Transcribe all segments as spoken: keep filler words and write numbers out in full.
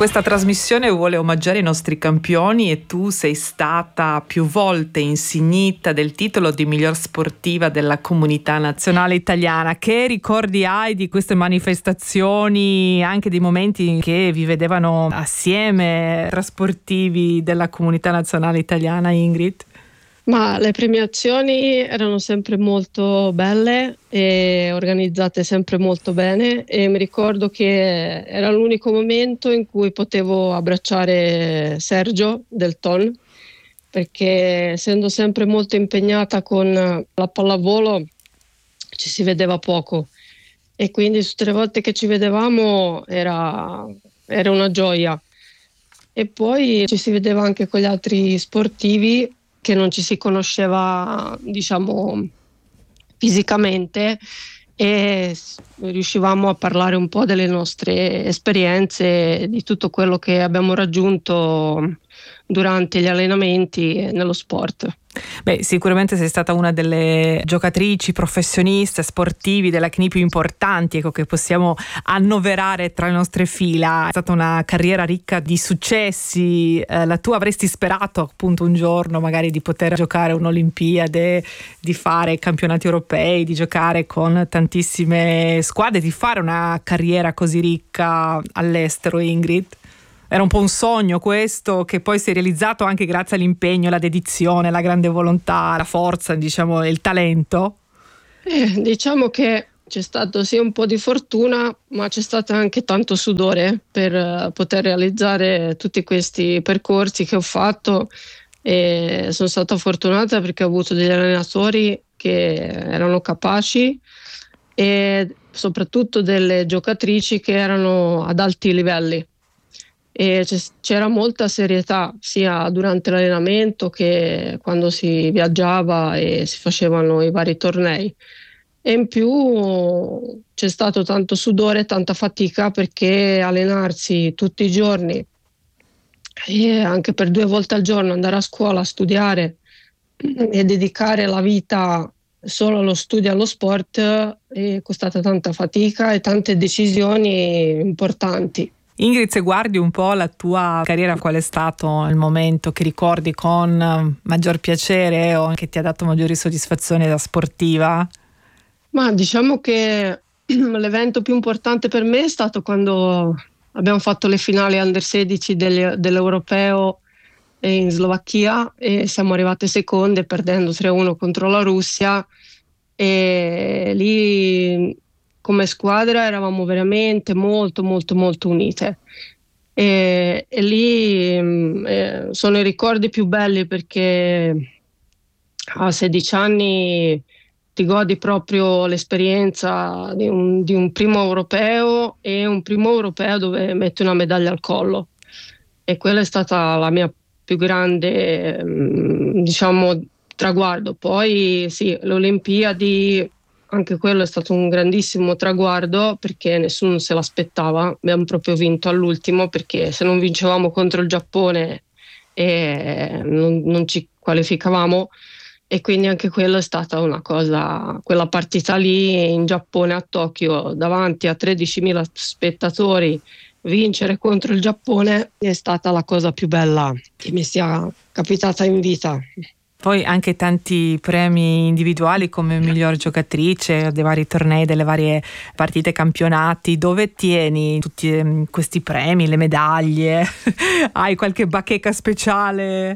Questa trasmissione vuole omaggiare i nostri campioni e tu sei stata più volte insignita del titolo di miglior sportiva della comunità nazionale italiana. Che ricordi hai di queste manifestazioni, anche di momenti che vi vedevano assieme tra sportivi della comunità nazionale italiana, Ingrid? Ma le premiazioni erano sempre molto belle e organizzate sempre molto bene, e mi ricordo che era l'unico momento in cui potevo abbracciare Sergio Del Ton, perché essendo sempre molto impegnata con la pallavolo ci si vedeva poco, e quindi tutte le volte che ci vedevamo era, era una gioia. E poi ci si vedeva anche con gli altri sportivi che non ci si conosceva, diciamo, fisicamente, e riuscivamo a parlare un po' delle nostre esperienze, di tutto quello che abbiamo raggiunto durante gli allenamenti e nello sport. Beh, sicuramente sei stata una delle giocatrici professioniste sportivi della C N I più importanti, ecco, che possiamo annoverare tra le nostre fila. È stata una carriera ricca di successi. Eh, la tua avresti sperato appunto un giorno magari di poter giocare un'Olimpiade, di fare campionati europei, di giocare con tantissime squadre, di fare una carriera così ricca all'estero, Ingrid? Era un po' un sogno questo, che poi si è realizzato anche grazie all'impegno, alla dedizione, la grande volontà, la forza, diciamo, e il talento? Eh, diciamo che c'è stato sì un po' di fortuna, ma c'è stato anche tanto sudore per uh, poter realizzare tutti questi percorsi che ho fatto, e sono stata fortunata perché ho avuto degli allenatori che erano capaci e soprattutto delle giocatrici che erano ad alti livelli. E c'era molta serietà sia durante l'allenamento che quando si viaggiava e si facevano i vari tornei, e in più c'è stato tanto sudore e tanta fatica, perché allenarsi tutti i giorni e anche per due volte al giorno andare a scuola a studiare e dedicare la vita solo allo studio e allo sport è costata tanta fatica e tante decisioni importanti. Ingrid, se guardi un po' la tua carriera, qual è stato il momento che ricordi con maggior piacere o che ti ha dato maggiori soddisfazioni da sportiva? Ma diciamo che l'evento più importante per me è stato quando abbiamo fatto le finali under sedici del, dell'Europeo in Slovacchia e siamo arrivate seconde perdendo tre a uno contro la Russia, e lì come squadra eravamo veramente molto molto molto unite, e, e lì eh, sono i ricordi più belli, perché a sedici anni ti godi proprio l'esperienza di un, di un primo europeo, e un primo europeo dove metti una medaglia al collo, e quella è stata la mia più grande, diciamo, traguardo. Poi sì, le Olimpiadi, anche quello è stato un grandissimo traguardo, perché nessuno se l'aspettava. Abbiamo proprio vinto all'ultimo, perché se non vincevamo contro il Giappone eh, non, non ci qualificavamo, e quindi anche quello è stata una cosa, quella partita lì in Giappone, a Tokyo, davanti a tredicimila spettatori, vincere contro il Giappone è stata la cosa più bella che mi sia capitata in vita. Poi anche tanti premi individuali come miglior giocatrice dei vari tornei, delle varie partite, campionati. Dove tieni tutti questi premi, le medaglie? Hai qualche bacheca speciale?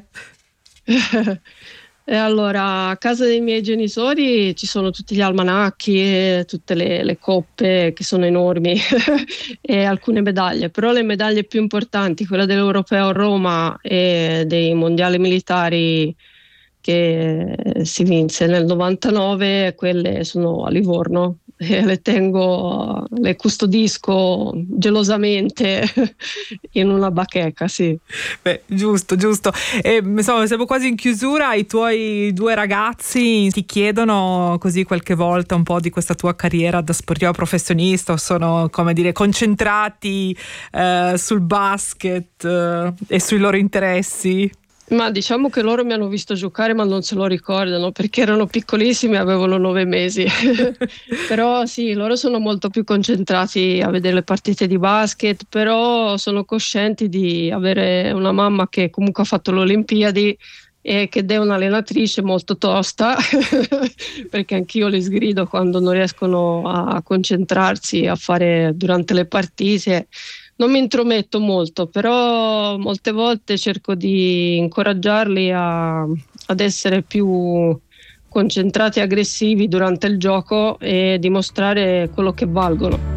E allora, a casa dei miei genitori ci sono tutti gli almanacchi, tutte le, le coppe che sono enormi e alcune medaglie, però le medaglie più importanti, quella dell'Europeo a Roma e dei mondiali militari che si vinse nel novantanove, quelle sono a Livorno e le tengo, le custodisco gelosamente in una bacheca, sì. Beh, giusto, giusto. E, insomma, siamo quasi in chiusura. I tuoi due ragazzi ti chiedono così qualche volta un po' di questa tua carriera da sportiva professionista, o sono, come dire, concentrati eh, sul basket eh, e sui loro interessi? Ma diciamo che loro mi hanno visto giocare ma non se lo ricordano perché erano piccolissimi e avevano nove mesi. Però sì, loro sono molto più concentrati a vedere le partite di basket, però sono coscienti di avere una mamma che comunque ha fatto le Olimpiadi e che è un'allenatrice molto tosta perché anch'io li sgrido quando non riescono a concentrarsi a fare durante le partite. Non mi intrometto molto, però molte volte cerco di incoraggiarli a- ad essere più concentrati e aggressivi durante il gioco e dimostrare quello che valgono.